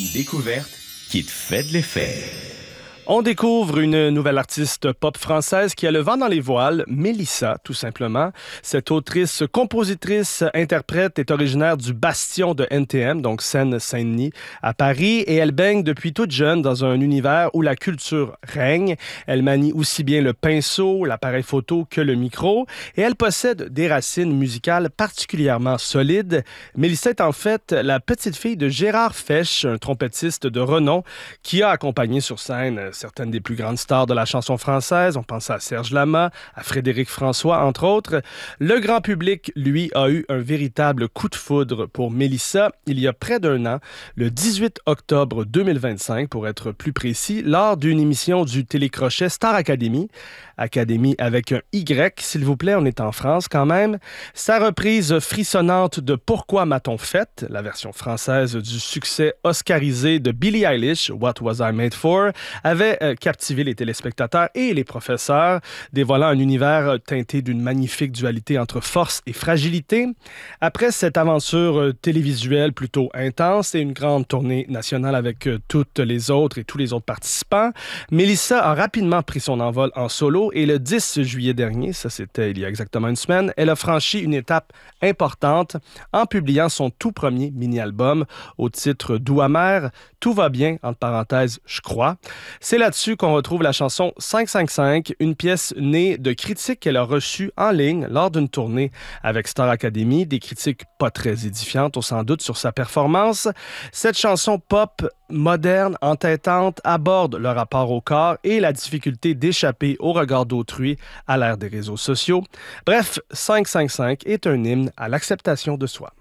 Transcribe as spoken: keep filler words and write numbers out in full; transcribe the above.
découverte qui te fait de l'effet. On découvre une nouvelle artiste pop française qui a le vent dans les voiles, Mélissa, tout simplement. Cette autrice, compositrice, interprète est originaire du bastion de N T M, donc Seine-Saint-Denis, à Paris, et elle baigne depuis toute jeune dans un univers où la culture règne. Elle manie aussi bien le pinceau, l'appareil photo que le micro, et elle possède des racines musicales particulièrement solides. Mélissa est en fait la petite fille de Gérard Fesch, un trompettiste de renom qui a accompagné sur scène certaines des plus grandes stars de la chanson française. On pense à Serge Lama, à Frédéric François, entre autres. Le grand public, lui, a eu un véritable coup de foudre pour Mélissa il y a près d'un an, le dix-huit octobre deux mille vingt-cinq, pour être plus précis, lors d'une émission du télécrochet Star Academy. Académie avec un Y, s'il vous plaît, on est en France quand même. Sa reprise frissonnante de Pourquoi m'a-t-on fait, la version française du succès oscarisé de Billie Eilish, What Was I Made For, avait euh, captivé les téléspectateurs et les professeurs, dévoilant un univers teinté d'une magnifique dualité entre force et fragilité. Après cette aventure euh, télévisuelle plutôt intense et une grande tournée nationale avec euh, toutes les autres et tous les autres participants, Mélissa a rapidement pris son envol en solo et le dix juillet dernier, ça c'était il y a exactement une semaine, elle a franchi une étape importante en publiant son tout premier mini-album au titre Doux amer, Tout va bien, entre parenthèses, je crois. C'est là-dessus qu'on retrouve la chanson cinq cent cinquante-cinq, une pièce née de critiques qu'elle a reçues en ligne lors d'une tournée avec Star Academy, des critiques pas très édifiantes, on s'en doute, sur sa performance. Cette chanson pop moderne, entêtante, aborde le rapport au corps et la difficulté d'échapper au regard d'autrui à l'ère des réseaux sociaux. Bref, cinq cent cinquante-cinq est un hymne à l'acceptation de soi.